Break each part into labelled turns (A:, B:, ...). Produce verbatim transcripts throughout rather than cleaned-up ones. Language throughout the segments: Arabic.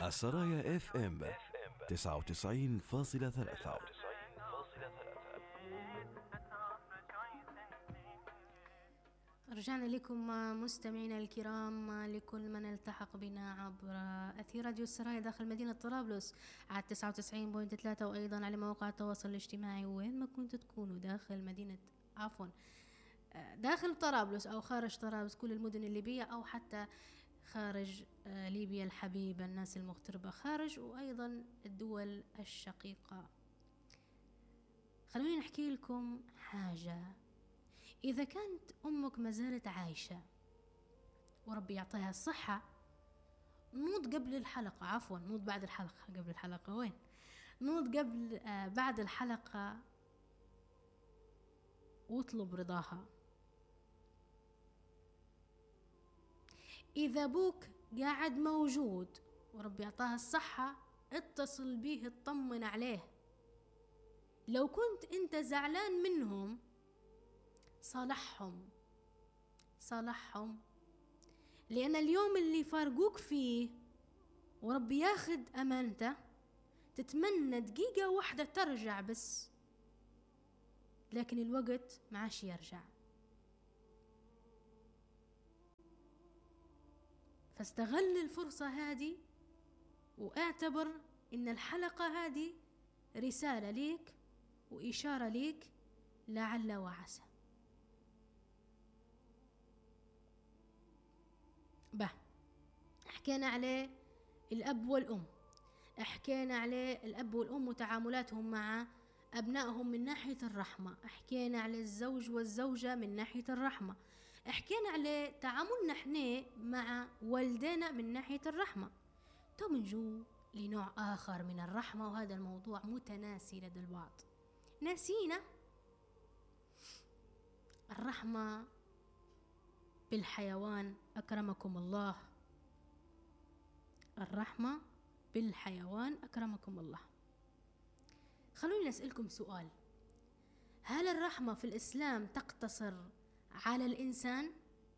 A: السرايا اف ام تسعة وتسعين فاصلة ثلاثة.
B: رجعنا لكم مستمعينا الكرام، لكل من التحق بنا عبر أثير راديو السرايا داخل مدينة طرابلس على تسعة وتسعين فاصلة ثلاثة، وأيضا على مواقع التواصل الاجتماعي وين ما كنتوا تكونوا داخل مدينة عفوا داخل طرابلس أو خارج طرابلس، كل المدن الليبية أو حتى خارج ليبيا الحبيبة، الناس المغتربة خارج، وأيضا الدول الشقيقة. خلوني نحكي لكم حاجة. إذا كانت أمك ما زالت عايشة وربي يعطيها الصحة، نوض قبل الحلقة، عفوا نوض بعد الحلقة، قبل الحلقة وين؟ نوض قبل آه بعد الحلقة واطلب رضاها. إذا أبوك قاعد موجود وربي يعطيها الصحة، اتصل بيه اطمن عليه. لو كنت انت زعلان منهم، صالحهم صالحهم لأن اليوم اللي فارقوك فيه وربي ياخد أمانته، تتمنى دقيقة واحدة ترجع بس، لكن الوقت معاش يرجع. فاستغل الفرصة هذه، واعتبر إن الحلقة هذه رسالة ليك وإشارة ليك لعل وعسى. به حكينا عليه الأب والأم، حكينا عليه الأب والأم وتعاملاتهم مع أبنائهم من ناحية الرحمة، حكينا على الزوج والزوجة من ناحية الرحمة، حكينا على تعاملنا احنا مع والدينا من ناحية الرحمة. تو بنجو لنوع آخر من الرحمة، وهذا الموضوع متناسي لدى البعض، ناسينا الرحمة بالحيوان أكرمكم الله. الرحمة بالحيوان أكرمكم الله. خلوني أسألكم سؤال: هل الرحمة في الإسلام تقتصر على الإنسان؟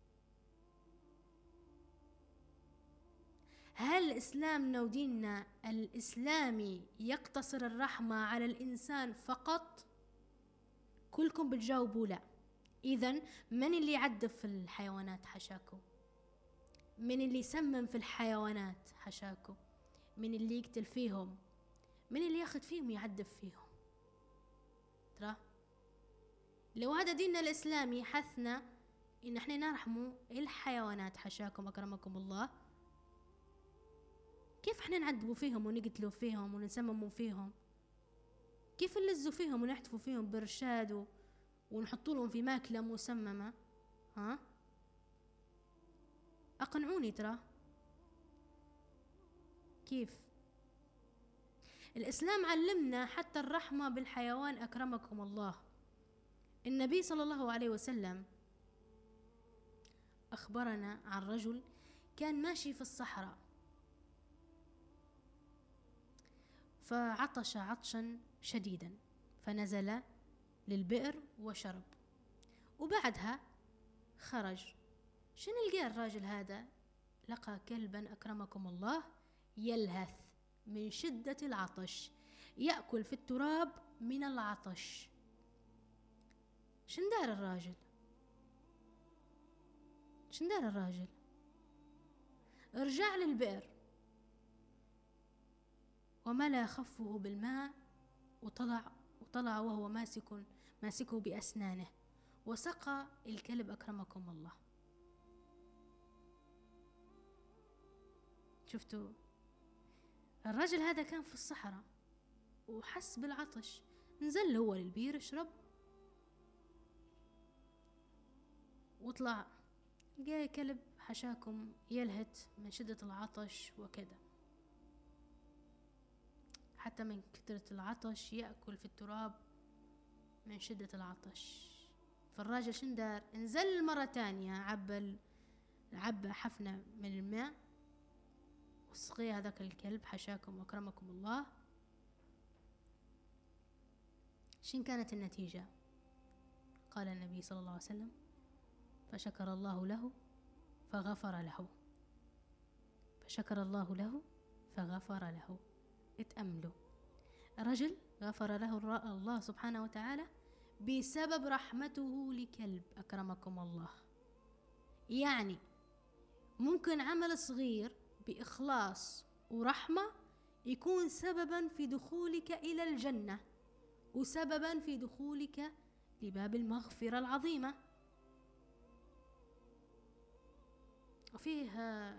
B: هل الإسلام وديننا الإسلامي يقتصر الرحمة على الإنسان فقط؟ كلكم بتجاوبوا لا. إذن من اللي يعذب في الحيوانات حشاكم؟ من اللي يسمم في الحيوانات حشاكم؟ من اللي يقتل فيهم؟ من اللي ياخد فيهم يعذب فيهم؟ ترى لو هذا ديننا الإسلامي حثنا إن احنا نرحموا الحيوانات حشاكم أكرمكم الله، كيف احنا نعذبوا فيهم ونقتلوا فيهم ونسمموا فيهم؟ كيف نلزوا فيهم ونحتفوا فيهم برشاد ونحطوا لهم في ماكلة مسممة؟ ها أقنعوني. ترى كيف الإسلام علمنا حتى الرحمة بالحيوان أكرمكم الله. النبي صلى الله عليه وسلم أخبرنا عن رجل كان ماشي في الصحراء، فعطش عطشا شديدا، فنزل للبئر وشرب، وبعدها خرج. شنو لقى الراجل هذا؟ لقى كلبا أكرمكم الله يلهث من شدة العطش، يأكل في التراب من العطش. شن دار الراجل؟ شن دار الراجل؟ رجع للبئر وملأ خفه بالماء، وطلع وطلع وهو ماسك ماسكه بأسنانه، وسقى الكلب أكرمكم الله. شفتوا الرجل هذا كان في الصحراء وحس بالعطش، نزل هو للبير يشرب، وطلع لقى كلب حشاكم يلهث من شدة العطش وكذا، حتى من كثرة العطش يأكل في التراب من شدة العطش. فالراجل شن دار؟ انزل مرة تانية، عبى عبى حفنة من الماء وسقي هذاك الكلب حشاكم وأكرمكم الله. شن كانت النتيجة؟ قال النبي صلى الله عليه وسلم: فشكر الله له فغفر له، فشكر الله له فغفر له. اتأملوا، رجل غفر له الله سبحانه وتعالى بسبب رحمته لكلب، أكرمكم الله. يعني ممكن عمل صغير بإخلاص ورحمة يكون سببا في دخولك إلى الجنة، وسببا في دخولك لباب المغفرة العظيمة. وفيه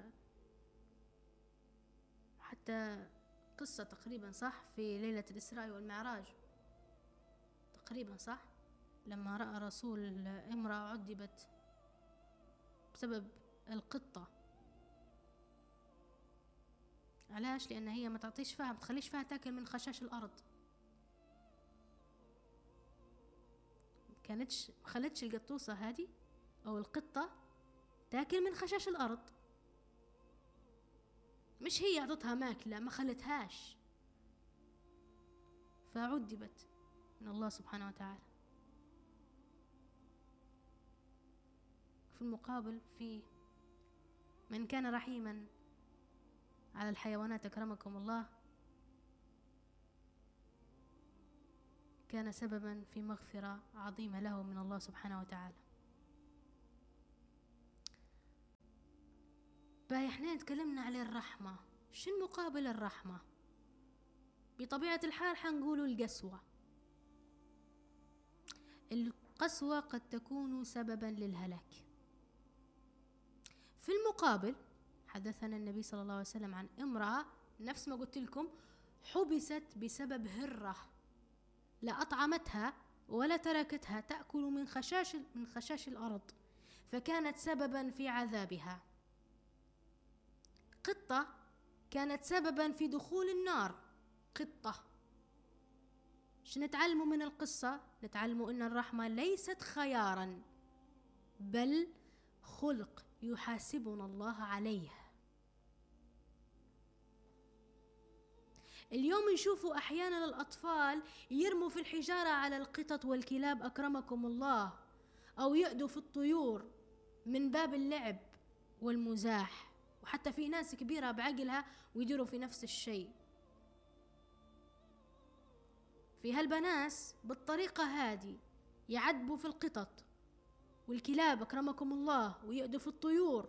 B: حتى قصة تقريبا صح في ليلة الإسراء والمعراج، تقريبا صح، لما رأى رسول امرأة عذبت بسبب القطة. علاش؟ لأن هي ما تعطيش فيها، ما تخليش فيها تاكل من خشاش الأرض. كانتش ما خلتش القطوسة هذه أو القطة تاكل من خشاش الأرض، مش هي عطتها ماكلة، ما خلتهاش، فعذبت من الله سبحانه وتعالى. في المقابل، في من كان رحيما على الحيوانات أكرمكم الله كان سببا في مغفرة عظيمة له من الله سبحانه وتعالى. باي، احنا تكلمنا على الرحمة. شن مقابل الرحمة؟ بطبيعة الحال حنقولوا القسوة. القسوة قد تكون سببا للهلاك. في المقابل حدثنا النبي صلى الله عليه وسلم عن امرأة نفس ما قلت لكم حبست بسبب هرة، لا أطعمتها ولا تركتها تأكل من خشاش من خشاش الأرض، فكانت سببا في عذابها. قطة كانت سببا في دخول النار. قطة. شو نتعلموا من القصة؟ نتعلموا أن الرحمة ليست خيارا، بل خلق يحاسبنا الله عليه. اليوم نشوفوا أحيانا الأطفال يرموا في الحجارة على القطط والكلاب أكرمكم الله، أو يأدوا في الطيور من باب اللعب والمزاح، وحتى في ناس كبيرة بعقلها ويديروا في نفس الشيء. في هالبناس بالطريقة هذه يعذبوا في القطط والكلاب أكرمكم الله، ويأدوا في الطيور،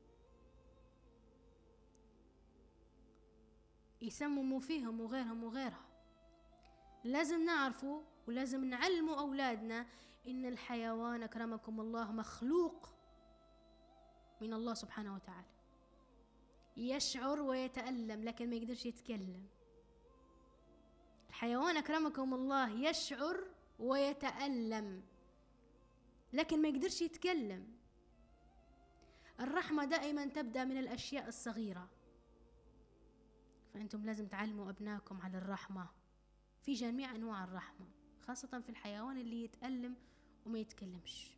B: يسمموا فيهم وغيرهم وغيرها. لازم نعرفوا ولازم نعلموا أولادنا إن الحيوان أكرمكم الله مخلوق من الله سبحانه وتعالى، يشعر ويتألم لكن ما يقدرش يتكلم. الحيوان أكرمكم الله يشعر ويتألم لكن ما يقدرش يتكلم. الرحمة دائما تبدأ من الأشياء الصغيرة، فأنتم لازم تعلموا أبنائكم على الرحمة في جميع أنواع الرحمة، خاصة في الحيوان اللي يتألم وما يتكلمش.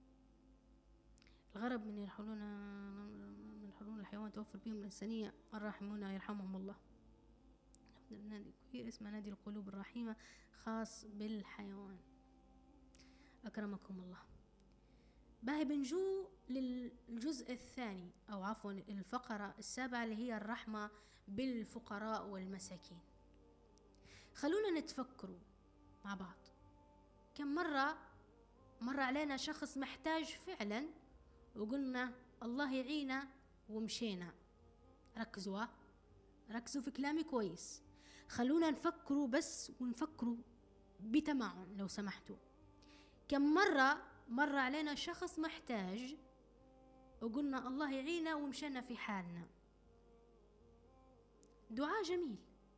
B: الغرب من يرحلون من يرحلون الحيوان توفر بهم الإنسانية، الراحمون يرحمهم الله. نادي اسمه نادي القلوب الرحيمة خاص بالحيوان أكرمكم الله. باهي، بنجو للجزء الثاني أو عفوا الفقرة السابعة اللي هي الرحمة بالفقراء والمساكين. خلونا نتفكروا مع بعض، كم مرة مر علينا شخص محتاج فعلا وقلنا الله يعينا ومشينا؟ ركزوا ركزوا في كلامي كويس، خلونا نفكروا بس ونفكروا بتمعن لو سمحتوا. كم مرة مر علينا شخص محتاج وقلنا الله يعينا ومشينا في حالنا؟ دعاء جميل،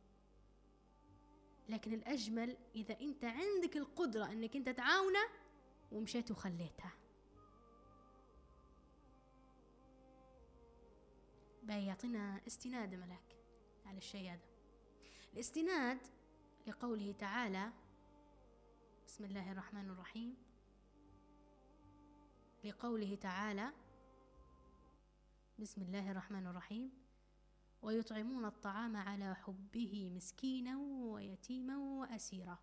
B: لكن الأجمل إذا أنت عندك القدرة أنك أنت تعاونه ومشيت وخليتها. باي، يعطينا استناد ملاك على الشيء هذا. الاستناد لقوله تعالى بسم الله الرحمن الرحيم، لقوله تعالى بسم الله الرحمن الرحيم ويطعمون الطعام على حبه مسكينا ويتيما وأسيرا.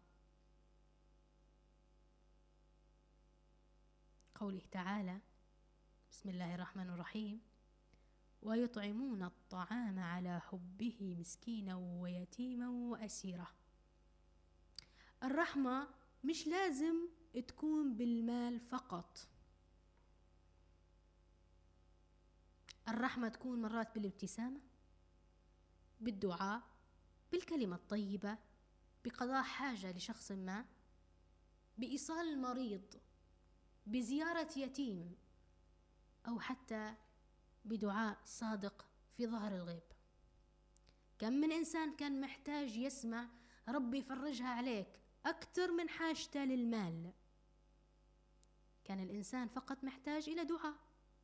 B: قوله تعالى بسم الله الرحمن الرحيم ويطعمون الطعام على حبه مسكينا ويتيما وأسيرا. الرحمة مش لازم تكون بالمال فقط، الرحمة تكون مرات بالابتسامة، بالدعاء، بالكلمة الطيبة، بقضاء حاجة لشخص ما، بإيصال المريض، بزيارة يتيم، أو حتى بدعاء صادق في ظهر الغيب. كم من إنسان كان محتاج يسمع ربي يفرجها عليك أكثر من حاجته للمال، كان الإنسان فقط محتاج إلى دعاء.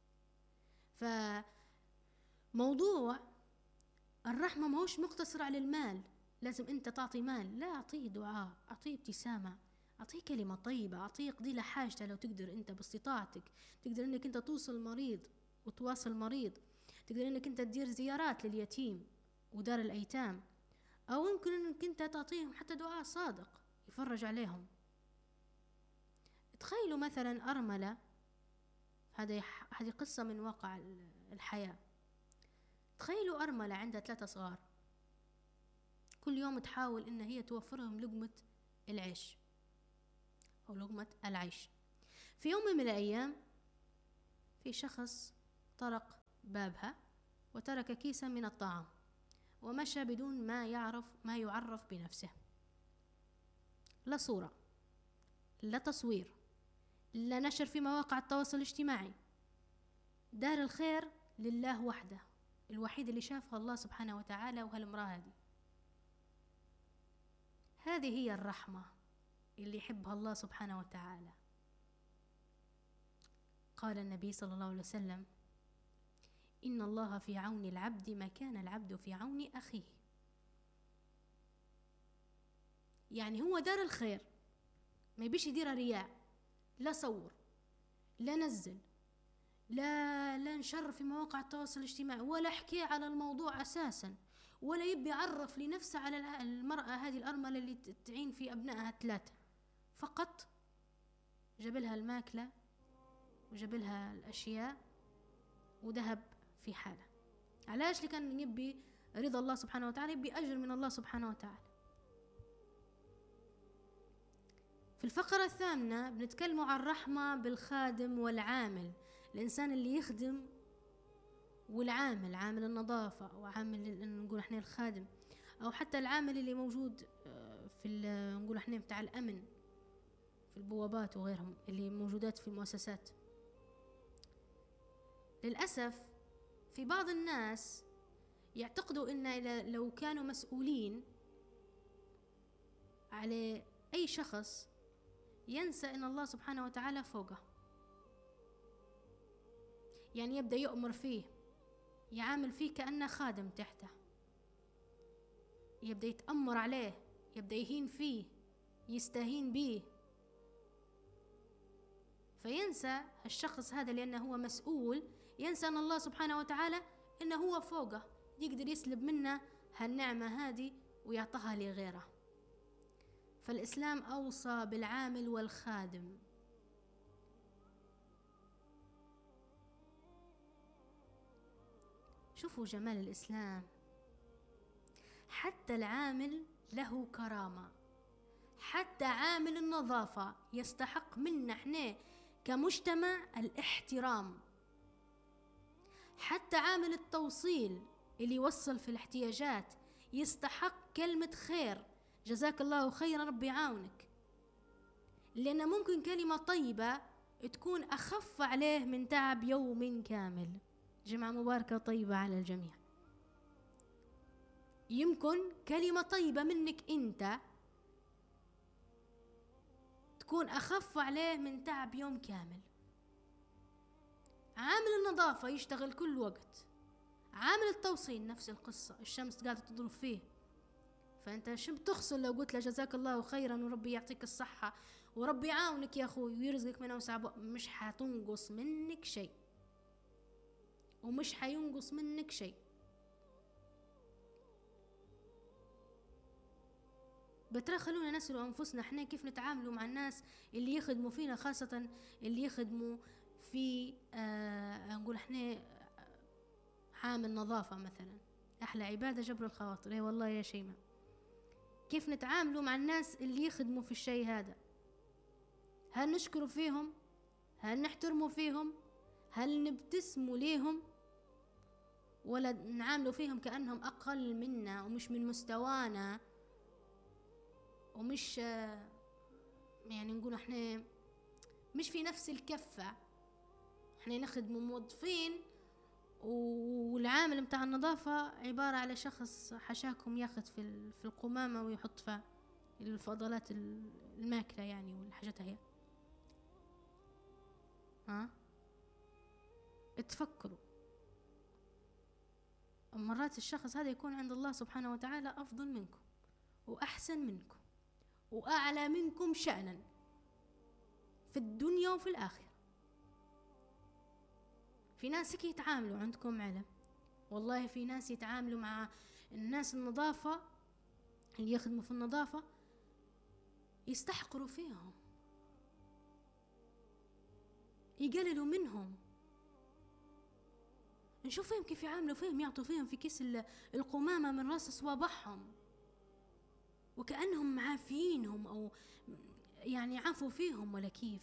B: فموضوع الرحمة ما هوش مقتصر على المال، لازم أنت تعطي مال، لا، أعطيه دعاء، أعطيه ابتسامة، أعطيه كلمة طيبة، أعطيه قضي له حاجته لو تقدر أنت باستطاعتك، تقدر أنك أنت توصل المريض وتواصل المريض، تقدر أنك أنت تدير زيارات لليتيم ودار الأيتام، أو يمكن أنك أنت تعطيهم حتى دعاء صادق يفرج عليهم. تخيلوا مثلا أرملة، هذه هذه قصة من واقع الحياة. تخيلوا أرملة عندها ثلاثة صغار، كل يوم تحاول إن هي توفرهم لقمة العيش أو لقمة العيش. في يوم من الأيام في شخص طرق بابها وترك كيسا من الطعام ومشى بدون ما يعرف ما يعرف بنفسه، لا صورة، لا تصوير، لا نشر في مواقع التواصل الاجتماعي. دار الخير لله وحده، الوحيد اللي شافها الله سبحانه وتعالى وهالمرأة هذه. هذه هي الرحمة اللي يحبها الله سبحانه وتعالى. قال النبي صلى الله عليه وسلم: إن الله في عون العبد ما كان العبد في عون أخيه. يعني هو دار الخير ما يبيش يدير رياء، لا صور، لا نزل، لا لا نشر في مواقع التواصل الاجتماعي، ولا حكي على الموضوع أساسا، ولا يبي يعرف لنفسه على المرأة هذه الأرملة اللي تعين في أبنائها ثلاثة، فقط جبلها الماكلة وجبلها الأشياء وذهب في حاله. علاش؟ لكان يبي رضا الله سبحانه وتعالى، يبي أجر من الله سبحانه وتعالى. في الفقرة الثامنة بنتكلم عن الرحمة بالخادم والعامل، الإنسان اللي يخدم والعامل، عامل النظافة أو عامل نقول احنا الخادم، أو حتى العامل اللي موجود في نقول احنا بتاع الأمن في البوابات وغيرهم اللي موجودات في المؤسسات. للأسف في بعض الناس يعتقدوا إن لو كانوا مسؤولين على أي شخص ينسى إن الله سبحانه وتعالى فوقه، يعني يبدأ يؤمر فيه، يعامل فيه كأنه خادم تحته، يبدأ يتأمر عليه، يبدأ يهين فيه، يستهين به، فينسى الشخص هذا لأنه هو مسؤول، ينسى أن الله سبحانه وتعالى إنه هو فوقه، يقدر يسلب منه هالنعمة هذه ويعطيها لغيره. فالإسلام أوصى بالعامل والخادم. شوفوا جمال الإسلام، حتى العامل له كرامة، حتى عامل النظافة يستحق منا احنا كمجتمع الاحترام، حتى عامل التوصيل اللي يوصل في الاحتياجات يستحق كلمة خير، جزاك الله خيرا ربي يعاونك، لأن ممكن كلمة طيبة تكون أخف عليه من تعب يوم كامل. جمعة مباركة طيبة على الجميع. يمكن كلمة طيبة منك أنت تكون أخف عليه من تعب يوم كامل. عامل النظافة يشتغل كل وقت، عامل التوصيل نفس القصة، الشمس قاعدة تضرب فيه، فأنت شو بتخسر لو قلت له جزاك الله خيرا وربي يعطيك الصحة وربي يعاونك يا أخوي ويرزقك من أوسع بق، مش حتنقص منك شيء ومش حينقص منك شيء. بترى خلونا نسأل أنفسنا احنا كيف نتعاملوا مع الناس اللي يخدموا فينا، خاصة اللي يخدموا في آه نقول احنا عامل نظافة مثلا، أحلى عبادة جبر الخواطر. اي والله يا شيماء. كيف نتعاملوا مع الناس اللي يخدموا في الشيء هذا؟ هل نشكروا فيهم؟ هل نحترموا فيهم؟ هل نبتسموا ليهم؟ ولا نعاملوا فيهم كأنهم أقل منا ومش من مستوانا، ومش يعني نقول احنا مش في نفس الكفة، احنا نخدم موظفين والعامل متاع النظافة عبارة على شخص حشاكم ياخذ في في القمامة ويحط فيها الفضلات الماكلة يعني والحاجات هي. ها اتفكروا، مرات الشخص هذا يكون عند الله سبحانه وتعالى أفضل منكم وأحسن منكم وأعلى منكم شأنا في الدنيا وفي الآخرة. في ناس هيك يتعاملوا، عندكم علم والله في ناس يتعاملوا مع الناس النظافة اللي يخدموا في النظافة يستحقروا فيهم، يقللوا منهم، نشوف فيهم كيف يعاملوا فيهم، يعطوا فيهم في كيس القمامة من راس صوابعهم وكأنهم معافينهم أو يعني عافوا فيهم، ولا كيف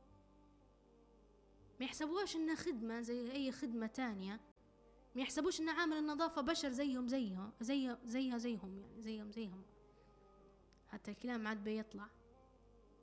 B: ما يحسبوش إنها خدمة زي أي خدمة تانية، ما يحسبوش إن عامل النظافة بشر زيهم زيها زي زيها زيهم يعني زيهم زيهم. حتى الكلام عاد بيطلع